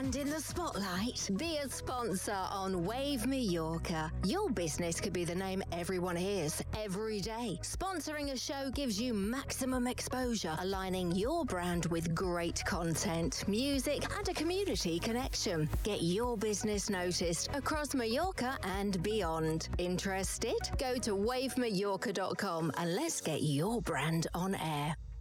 brand in the spotlight? Be a sponsor on Wave Mallorca. Your business could be the name everyone hears every day. Sponsoring a show gives you maximum exposure, aligning your brand with great content, music, and a community connection. Get your business noticed across Mallorca and beyond. Interested? Go to wavemallorca.com and let's get your brand on air.